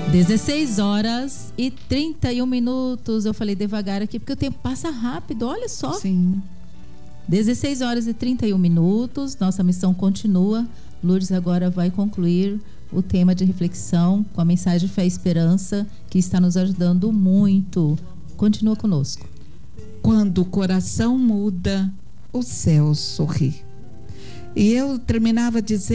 16h31. Eu falei devagar aqui porque o tempo passa rápido, olha só. Sim. 16h31. Nossa missão continua. Lourdes agora vai concluir o tema de reflexão com a mensagem Fé e Esperança, que está nos ajudando muito. Continua conosco. Quando o coração muda, o céu sorri. E eu terminava dizendo